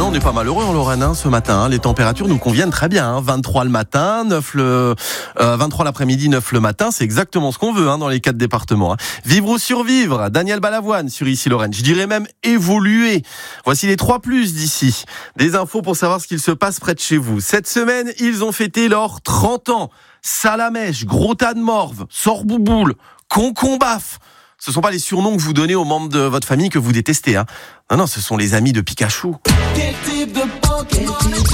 on n'est pas malheureux en Lorraine ce matin. Les températures nous conviennent très bien. 23 le matin, 23 l'après-midi, 9 le matin. C'est exactement ce qu'on veut dans les 4 départements. Vivre ou survivre, Daniel Balavoine sur Ici Lorraine. Je dirais même évoluer. Voici les 3 plus d'ici. Des infos pour savoir ce qu'il se passe près de chez vous. Cette semaine, ils ont fêté leurs 30 ans. Salamèche, gros tas de morve, sorbouboule, concombaf. Ce ne sont pas les surnoms que vous donnez aux membres de votre famille que vous détestez. Non, ce sont les amis de Pikachu. Quel type de Pokémon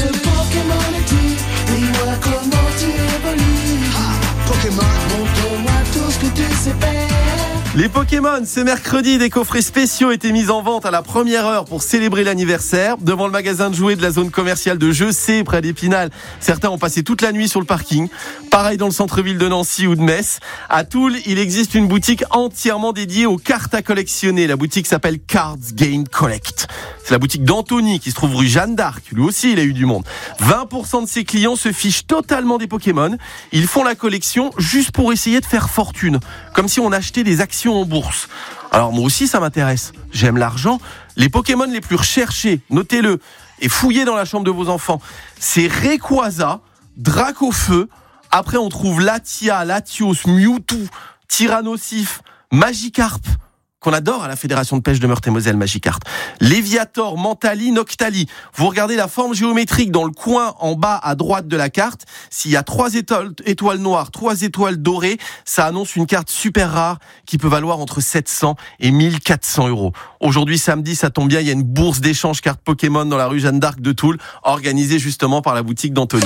es-tu? Dis-moi comment tu évolues. Pokémon, montre-moi tout ce que tu sais faire. Les Pokémon, c'est mercredi, des coffrets spéciaux étaient mis en vente à la première heure pour célébrer l'anniversaire. Devant le magasin de jouets de la zone commerciale de Jeucé, près d'Épinal, certains ont passé toute la nuit sur le parking. Pareil dans le centre-ville de Nancy ou de Metz. À Toul, il existe une boutique entièrement dédiée aux cartes à collectionner. La boutique s'appelle Cards Game Collect. C'est la boutique d'Anthony qui se trouve rue Jeanne d'Arc. Lui aussi, il a eu du monde. 20% de ses clients se fichent totalement des Pokémon. Ils font la collection juste pour essayer de faire fortune. Comme si on achetait des actions en bourse. Alors moi aussi ça m'intéresse, j'aime l'argent. Les Pokémon les plus recherchés, notez-le, et fouillez dans la chambre de vos enfants, c'est Rayquaza, Dracofeu, après on trouve Latia, Latios, Mewtwo, Tyrannosif, Magikarp, qu'on adore à la Fédération de pêche de Meurthe-et-Moselle, Magikarp, Léviator, Mentali, Noctali. Vous regardez la forme géométrique dans le coin en bas à droite de la carte. S'il y a 3 étoiles noires, 3 étoiles dorées, ça annonce une carte super rare qui peut valoir entre 700 et 1400 euros. Aujourd'hui, samedi, ça tombe bien, il y a une bourse d'échange cartes Pokémon dans la rue Jeanne d'Arc de Toul, organisée justement par la boutique d'Anthony.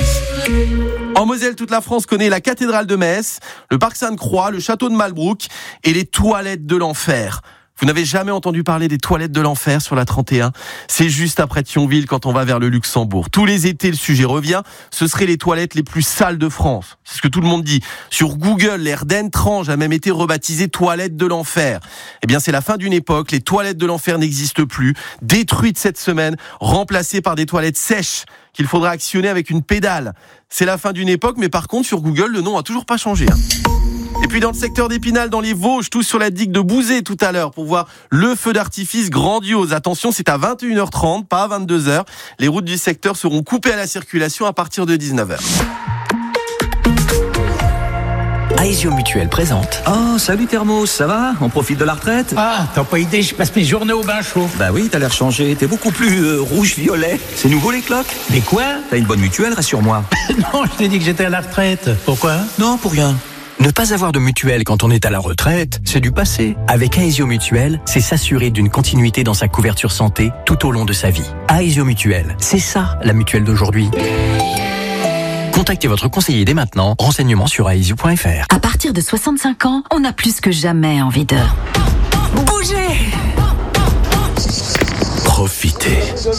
En Moselle, toute la France connaît la cathédrale de Metz, le parc Sainte-Croix, le château de Malbrouck et les toilettes de l'enfer. Vous n'avez jamais entendu parler des toilettes de l'enfer sur la 31 ? C'est juste après Thionville quand on va vers le Luxembourg. Tous les étés, le sujet revient. Ce seraient les toilettes les plus sales de France. C'est ce que tout le monde dit. Sur Google, l'aire d'Entrange a même été rebaptisée toilettes de l'enfer. Eh bien, c'est la fin d'une époque. Les toilettes de l'enfer n'existent plus. Détruites cette semaine, remplacées par des toilettes sèches qu'il faudra actionner avec une pédale. C'est la fin d'une époque, mais par contre, sur Google, le nom a toujours pas changé. Et puis dans le secteur d'Épinal, dans les Vosges, tous sur la digue de Bouzet tout à l'heure pour voir le feu d'artifice grandiose. Attention, c'est à 21h30, pas à 22h. Les routes du secteur seront coupées à la circulation à partir de 19h. Aesio Mutuel présente. Oh, salut Thermos, ça va ? On profite de la retraite ? Ah, t'as pas idée, je passe mes journées au bain chaud. Bah oui, t'as l'air changé, t'es beaucoup plus rouge-violet. C'est nouveau les cloques ? Mais quoi ? T'as une bonne mutuelle, rassure-moi. Non, je t'ai dit que j'étais à la retraite. Pourquoi ? Non, pour rien. Ne pas avoir de mutuelle quand on est à la retraite, c'est du passé. Avec Aesio Mutuel, c'est s'assurer d'une continuité dans sa couverture santé tout au long de sa vie. Aesio Mutuel, c'est ça la mutuelle d'aujourd'hui. Contactez votre conseiller dès maintenant. Renseignements sur aesio.fr. À partir de 65 ans, on a plus que jamais envie de bouger. Profitez.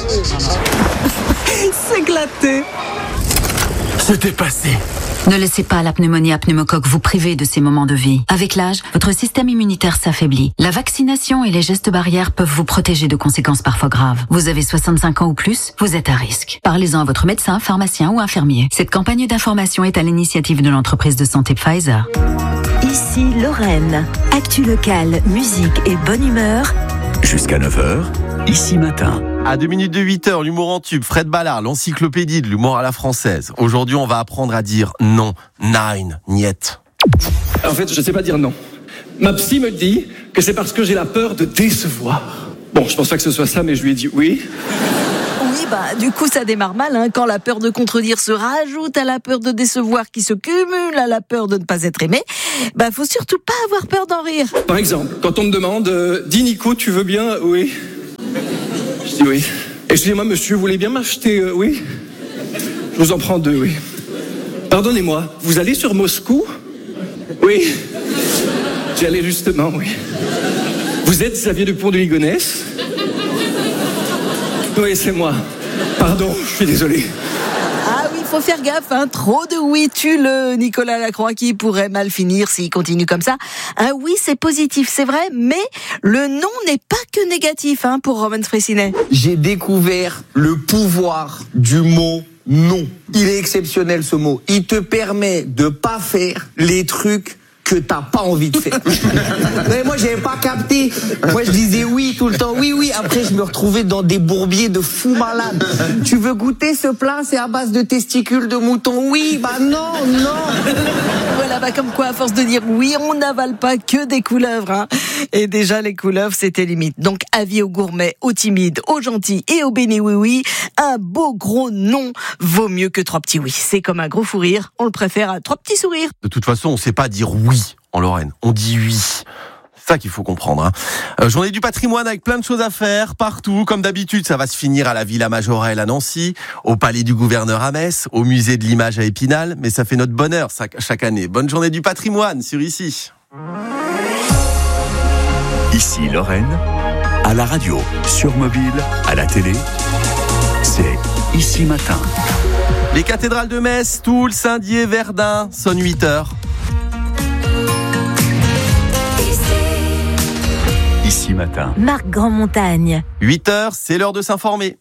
S'éclater. Se dépasser. Ne laissez pas la pneumonie à pneumocoque vous priver de ces moments de vie. Avec l'âge, votre système immunitaire s'affaiblit. La vaccination et les gestes barrières peuvent vous protéger de conséquences parfois graves. Vous avez 65 ans ou plus, vous êtes à risque. Parlez-en à votre médecin, pharmacien ou infirmier. Cette campagne d'information est à l'initiative de l'entreprise de santé Pfizer. Ici Lorraine. Actu locale, musique et bonne humeur. Jusqu'à 9h, ici matin. À 2 minutes de 8h, l'humour en tube, Fred Ballard, l'encyclopédie de l'humour à la française. Aujourd'hui, on va apprendre à dire non, nein, niet. En fait, je sais pas dire non. Ma psy me dit que c'est parce que j'ai la peur de décevoir. Bon, je pense pas que ce soit ça, mais je lui ai dit oui. Oui, du coup, ça démarre mal, quand la peur de contredire se rajoute à la peur de décevoir qui se cumule à la peur de ne pas être aimé. Faut surtout pas avoir peur d'en rire. Par exemple, quand on me demande dis Nico, tu veux bien ? Oui. Je dis oui. Excusez-moi, monsieur, vous voulez bien m'acheter oui ? Je vous en prends 2, oui. Pardonnez-moi, vous allez sur Moscou ? Oui. J'y allais justement, oui. Vous êtes Xavier Dupont de Ligonnès ? Oui, c'est moi. Pardon, je suis désolé. Ah oui, faut faire gaffe, trop de oui tue le Nicolas Lacroix qui pourrait mal finir s'il continue comme ça. Un oui, c'est positif, c'est vrai, mais le non n'est pas que négatif pour Roman Fressinet. J'ai découvert le pouvoir du mot non. Il est exceptionnel ce mot. Il te permet de pas faire les trucs que t'as pas envie de faire. Mais moi, j'avais pas capté. Moi, je disais oui tout le temps. Oui. Après, je me retrouvais dans des bourbiers de fous malades. Tu veux goûter ce plat? C'est à base de testicules de mouton. Oui, non. Voilà, comme quoi, à force de dire oui, on n'avale pas que des couleuvres, hein. Et déjà, les couleuvres, c'était limite. Donc, avis aux gourmets, aux timides, aux gentils et aux bénis oui, un beau gros non vaut mieux que 3 petits oui. C'est comme un gros fou rire, on le préfère à 3 petits sourires. De toute façon, on sait pas dire oui en Lorraine. On dit oui. C'est ça qu'il faut comprendre, hein. Journée du patrimoine avec plein de choses à faire, partout. Comme d'habitude, ça va se finir à la Villa Majorelle à Nancy, au Palais du Gouverneur à Metz, au Musée de l'Image à Épinal. Mais ça fait notre bonheur chaque année. Bonne journée du patrimoine sur Ici. Ici Lorraine, à la radio, sur mobile, à la télé, c'est Ici Matin. Les cathédrales de Metz, Toul, Saint-Dié, Verdun, sonne 8h. Ici Matin. Marc Grandmontagne. 8h, c'est l'heure de s'informer.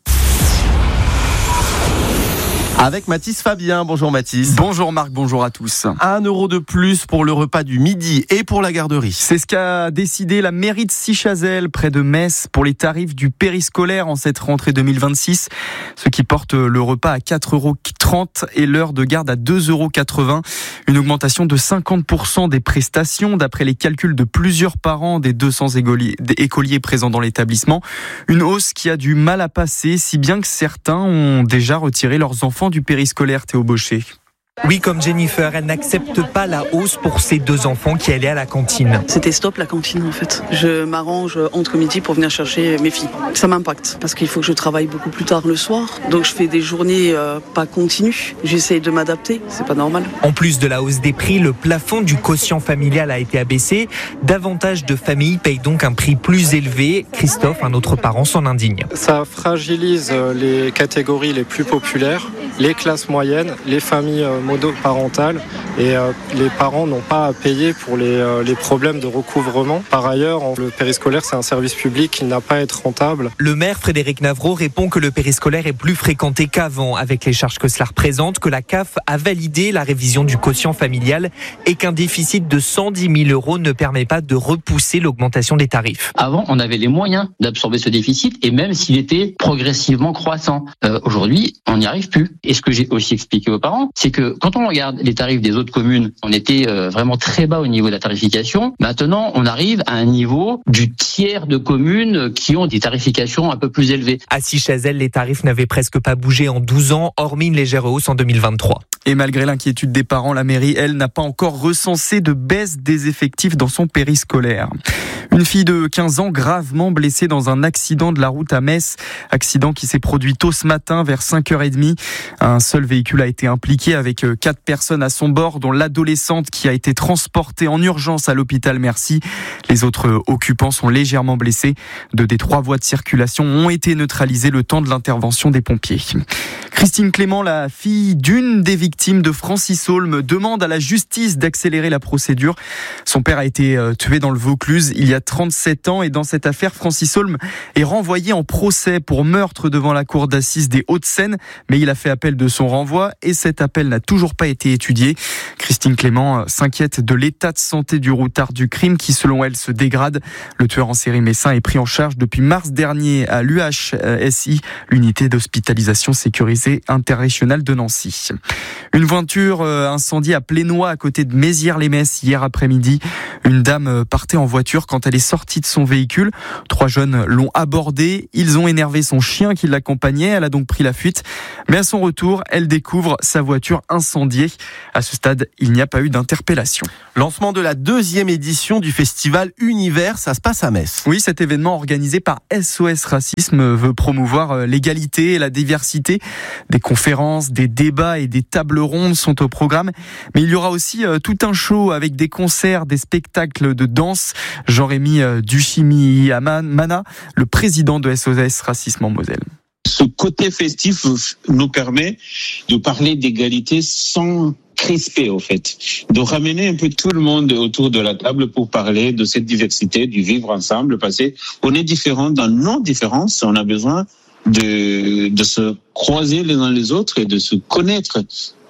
Avec Mathis Fabien. Bonjour Mathis. Bonjour Marc, bonjour à tous. 1 € de plus pour le repas du midi et pour la garderie. C'est ce qu'a décidé la mairie de Sichazel, près de Metz, pour les tarifs du périscolaire en cette rentrée 2026. Ce qui porte le repas à 4,30 € et l'heure de garde à 2,80 €. Une augmentation de 50% des prestations, d'après les calculs de plusieurs parents des 200 écoliers présents dans l'établissement. Une hausse qui a du mal à passer, si bien que certains ont déjà retiré leurs enfants du périscolaire. Théo Baucher. Oui, comme Jennifer, elle n'accepte pas la hausse pour ses 2 enfants qui allaient à la cantine. C'était stop la cantine en fait. Je m'arrange entre midi pour venir chercher mes filles. Ça m'impacte parce qu'il faut que je travaille beaucoup plus tard le soir. Donc je fais des journées pas continues. J'essaye de m'adapter, c'est pas normal. En plus de la hausse des prix, le plafond du quotient familial a été abaissé. Davantage de familles payent donc un prix plus élevé. Christophe, un autre parent, s'en indigne. Ça fragilise les catégories les plus populaires, les classes moyennes, les familles monoparentales et les parents n'ont pas à payer pour les problèmes de recouvrement. Par ailleurs, le périscolaire, c'est un service public qui n'a pas à être rentable. Le maire Frédéric Navreau répond que le périscolaire est plus fréquenté qu'avant, avec les charges que cela représente, que la CAF a validé la révision du quotient familial et qu'un déficit de 110 000 € ne permet pas de repousser l'augmentation des tarifs. Avant, on avait les moyens d'absorber ce déficit et même s'il était progressivement croissant. Aujourd'hui, on n'y arrive plus. Et ce que j'ai aussi expliqué aux parents, c'est que quand on regarde les tarifs des autres communes, on était vraiment très bas au niveau de la tarification. Maintenant, on arrive à un niveau du tiers de communes qui ont des tarifications un peu plus élevées. À Sichazel, les tarifs n'avaient presque pas bougé en 12 ans, hormis une légère hausse en 2023. Et malgré l'inquiétude des parents, la mairie, elle, n'a pas encore recensé de baisse des effectifs dans son périscolaire. Une fille de 15 ans gravement blessée dans un accident de la route à Metz. Accident qui s'est produit tôt ce matin vers 5h30. Un seul véhicule a été impliqué avec 4 personnes à son bord, dont l'adolescente qui a été transportée en urgence à l'hôpital Merci. Les autres occupants sont légèrement blessés. 2 des 3 voies de circulation ont été neutralisées le temps de l'intervention des pompiers. Christine Clément, la fille d'une des victimes de Francis Holm, demande à la justice d'accélérer la procédure. Son père a été tué dans le Vaucluse il y a 37 ans et dans cette affaire, Francis Holm est renvoyé en procès pour meurtre devant la cour d'assises des Hauts-de-Seine, mais il a fait appel de son renvoi et cet appel n'a toujours pas été étudié. Christine Clément s'inquiète de l'état de santé du routard du crime qui, selon elle, se dégrade. Le tueur en série messin est pris en charge depuis mars dernier à l'UHSI, l'unité d'hospitalisation sécurisée interrégionale de Nancy. Une voiture incendiée à Plénois à côté de Mézières-les-Metz hier après-midi. Une dame partait en voiture quand elle est sortie de son véhicule. 3 jeunes l'ont abordée. Ils ont énervé son chien qui l'accompagnait. Elle a donc pris la fuite. Mais à son retour, elle découvre sa voiture incendiée. À ce stade, il n'y a pas eu d'interpellation. Lancement de la 2e édition du festival Univers, ça se passe à Metz. Oui, cet événement organisé par SOS Racisme veut promouvoir l'égalité et la diversité. Des conférences, des débats et des tables rondes sont au programme. Mais il y aura aussi tout un show avec des concerts, des spectacles de danse. Jean-Rémy Duchimi-Mana, le président de SOS Racisme en Moselle. Ce côté festif nous permet de parler d'égalité sans crisper, au fait. De ramener un peu tout le monde autour de la table pour parler de cette diversité, du vivre ensemble, parce qu'on est différents dans nos différences. On a besoin de se croiser les uns les autres et de se connaître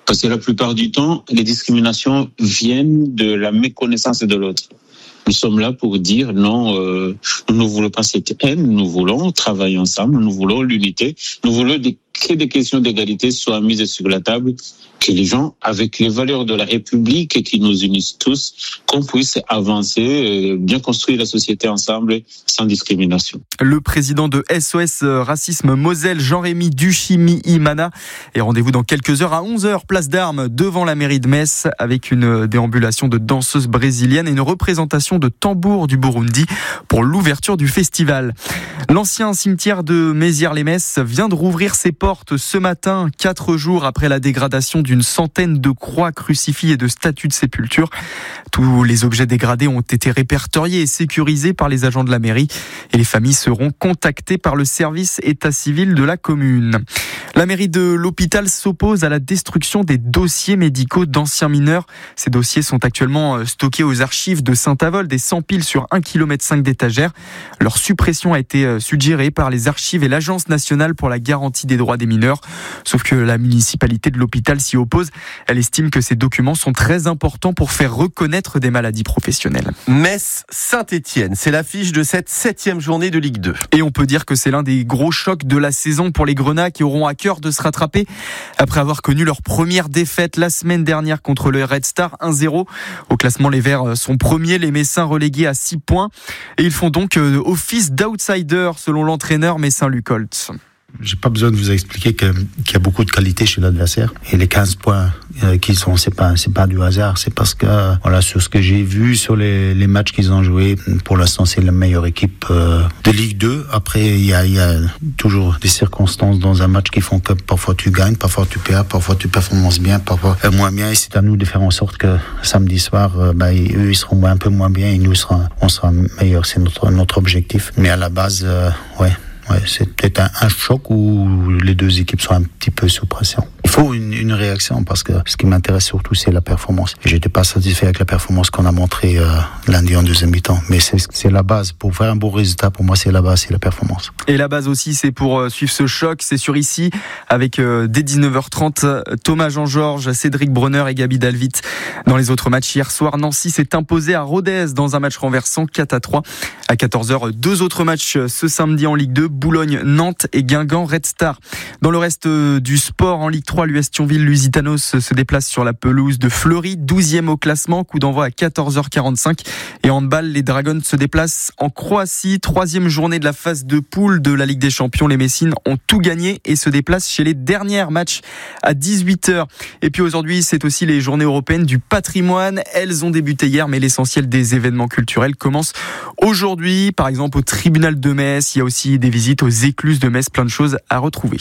Parce que la plupart du temps, les discriminations viennent de la méconnaissance de l'autre. Nous sommes là pour dire non, nous ne voulons pas cette haine, nous voulons travailler ensemble, nous voulons l'unité, nous voulons que des questions d'égalité soient mises sur la table, que les gens, avec les valeurs de la République qui nous unissent tous, qu'on puisse avancer, bien construire la société ensemble sans discrimination. Le président de SOS Racisme Moselle, Jean-Rémy Duchimi-Imana, est rendez-vous dans quelques heures à 11h, place d'Armes, devant la mairie de Metz, avec une déambulation de danseuses brésiliennes et une représentation de tambours du Burundi pour l'ouverture du festival. L'ancien cimetière de Mézières-les-Metz vient de rouvrir ses portes ce matin, 4 jours après la dégradation d'une centaine de croix, crucifix et de statues de sépulture. Tous les objets dégradés ont été répertoriés et sécurisés par les agents de la mairie et les familles seront contactées par le service état civil de la commune. La mairie de l'hôpital s'oppose à la destruction des dossiers médicaux d'anciens mineurs. Ces dossiers sont actuellement stockés aux archives de Saint-Avold et s'empilent sur 1,5 km d'étagères. Leur suppression a été suggérée par les archives et l'Agence nationale pour la garantie des droits des mineurs. Sauf que la municipalité de l'hôpital s'y oppose. Elle estime que ces documents sont très importants pour faire reconnaître des maladies professionnelles. Metz-Saint-Étienne, c'est l'affiche de cette 7e journée de Ligue 2. Et on peut dire que c'est l'un des gros chocs de la saison pour les Grenats qui auront à cœur de se rattraper après avoir connu leur première défaite la semaine dernière contre le Red Star 1-0. Au classement, les Verts sont premiers, les Messins relégués à 6 points et ils font donc office d'outsider selon l'entraîneur messin Luc Holtz. J'ai pas besoin de vous expliquer qu'il y a beaucoup de qualité chez l'adversaire. Et les 15 points qu'ils sont, c'est pas du hasard. C'est parce que, voilà, sur ce que j'ai vu, sur les matchs qu'ils ont joués, pour l'instant, c'est la meilleure équipe de Ligue 2. Après, il y a toujours des circonstances dans un match qui font que parfois tu gagnes, parfois tu perds, parfois tu performes bien, parfois moins bien. Et c'est à nous de faire en sorte que samedi soir, eux, ils seront un peu moins bien et nous, on sera meilleurs. C'est notre objectif. Mais à la base, ouais, c'est peut-être un choc où les deux équipes sont un petit peu sous pression. Il faut une réaction parce que ce qui m'intéresse surtout, c'est la performance. Et j'étais pas satisfait avec la performance qu'on a montrée lundi en deuxième mi-temps. Mais c'est la base. Pour faire un bon résultat, pour moi, c'est la base, c'est la performance. Et la base aussi, c'est pour suivre ce choc. C'est sur ici, avec dès 19h30, Thomas Jean-Georges, Cédric Brenner et Gabi Dalvit. Dans les autres matchs, hier soir, Nancy s'est imposé à Rodez dans un match renversant 4-3. À 14h, 2 autres matchs ce samedi en Ligue 2. Boulogne, Nantes et Guingamp, Red Star. Dans le reste du sport, en Ligue 3, l'US Thionville-Lusitanos se déplace sur la pelouse de Fleury, 12e au classement, coup d'envoi à 14h45. Et en handball, les Dragons se déplacent en Croatie, 3e journée de la phase de poule de la Ligue des Champions. Les Messines ont tout gagné et se déplacent chez les derniers matchs à 18h. Et puis aujourd'hui, c'est aussi les journées européennes du patrimoine. Elles ont débuté hier, mais l'essentiel des événements culturels commence aujourd'hui. Par exemple, au tribunal de Metz, il y a aussi des visites aux écluses de Metz, plein de choses à retrouver.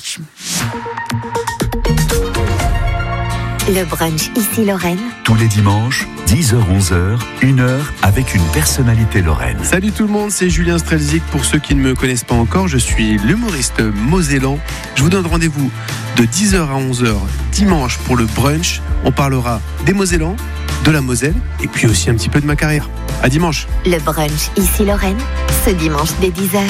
Le brunch ici Lorraine. Tous les dimanches, 10h-11h, 1 heure avec une personnalité lorraine. Salut tout le monde, c'est Julien Strelzik. Pour ceux qui ne me connaissent pas encore, je suis l'humoriste mosellan. Je vous donne rendez-vous de 10h à 11h dimanche pour le brunch. On parlera des Mosellans, de la Moselle et puis aussi un petit peu de ma carrière. À dimanche. Le brunch ici Lorraine, ce dimanche dès 10h.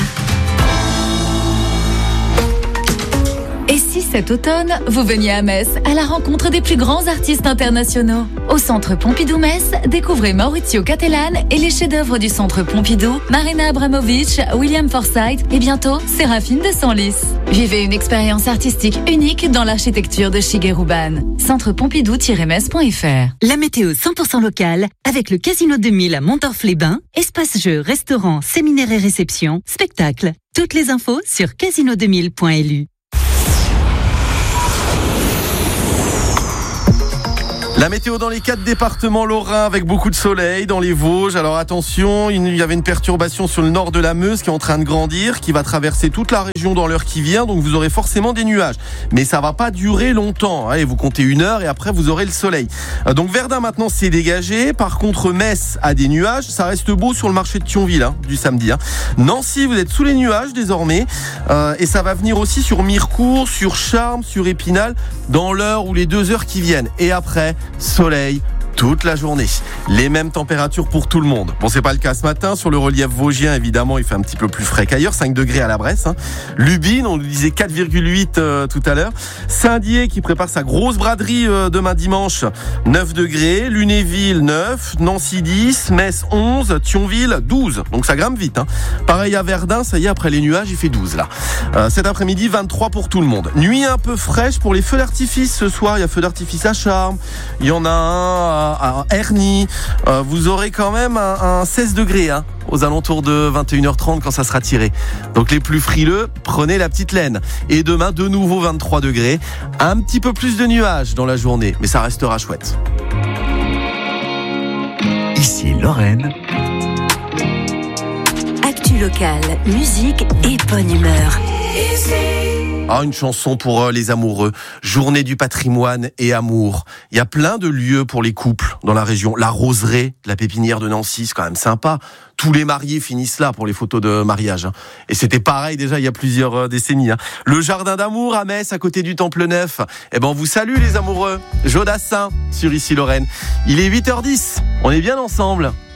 Et si cet automne, vous veniez à Metz à la rencontre des plus grands artistes internationaux? Au Centre Pompidou-Metz, découvrez Maurizio Cattelan et les chefs-d'œuvre du Centre Pompidou, Marina Abramovic, William Forsythe et bientôt Séraphine de Senlis. Vivez une expérience artistique unique dans l'architecture de Shigeru Ban. Centrepompidou-metz.fr. La météo 100% locale avec le Casino 2000 à Montorf-les-Bains, espace jeux, restaurants, séminaires et réceptions, spectacles. Toutes les infos sur casino2000.lu. La météo dans les 4 départements lorrains avec beaucoup de soleil dans les Vosges. Alors attention, il y avait une perturbation sur le nord de la Meuse qui est en train de grandir, qui va traverser toute la région dans l'heure qui vient. Donc vous aurez forcément des nuages. Mais ça va pas durer longtemps. Allez, vous comptez 1 heure et après vous aurez le soleil. Donc Verdun maintenant c'est dégagé. Par contre Metz a des nuages. Ça reste beau sur le marché de Thionville du samedi. Nancy, vous êtes sous les nuages désormais. Et ça va venir aussi sur Mirecourt, sur Charmes, sur Épinal dans l'heure ou les 2 heures qui viennent. Et après, soleil toute la journée. Les mêmes températures pour tout le monde. Bon, c'est pas le cas ce matin. Sur le relief vosgien, évidemment, il fait un petit peu plus frais qu'ailleurs. 5 degrés à la Bresse. Lubin, on nous disait 4,8 tout à l'heure. Saint-Dié qui prépare sa grosse braderie demain dimanche. 9 degrés. Lunéville, 9. Nancy, 10. Metz, 11. Thionville, 12. Donc ça grimpe vite. Pareil à Verdun, ça y est, après les nuages, il fait 12 là. Cet après-midi, 23 pour tout le monde. Nuit un peu fraîche pour les feux d'artifice ce soir. Il y a feux d'artifice à Charmes. Il y en a un à Ernie. Vous aurez quand même un 16 degrés aux alentours de 21h30 quand ça sera tiré. Donc les plus frileux, prenez la petite laine. Et demain, de nouveau 23 degrés. Un petit peu plus de nuages dans la journée, mais ça restera chouette. Ici Lorraine. Actu locale, musique et bonne humeur. Une chanson pour les amoureux. Journée du patrimoine et amour. Il y a plein de lieux pour les couples dans la région. La roseraie, la pépinière de Nancy, c'est quand même sympa. Tous les mariés finissent là pour les photos de mariage. Et c'était pareil déjà il y a plusieurs décennies. Le jardin d'amour à Metz, à côté du Temple Neuf. On vous salue les amoureux. Jodassin sur Ici Lorraine. Il est 8h10. On est bien ensemble.